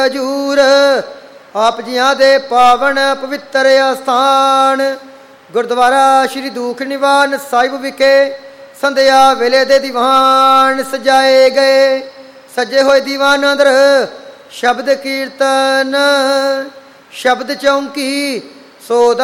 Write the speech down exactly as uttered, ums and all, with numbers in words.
ਹਜੂਰ। ਆਪ ਜੀਆਂ ਦੇ ਪਾਵਨ ਪਵਿੱਤਰ ਅਸਥਾਨ ਗੁਰਦੁਆਰਾ ਸ਼੍ਰੀ ਦੂਖ ਨਿਵਾਰਨ ਸਾਹਿਬ ਵਿਖੇ ਸੰਧਿਆ ਵੇਲੇ ਦੇ ਦੀਵਾਨ ਸਜਾਏ ਗਏ। ਸਜੇ ਹੋਏ ਦੀਵਾਨ ਅੰਦਰ ਸ਼ਬਦ ਕੀਰਤਨ, ਸ਼ਬਦ ਚੌਂਕੀ, ਸੋ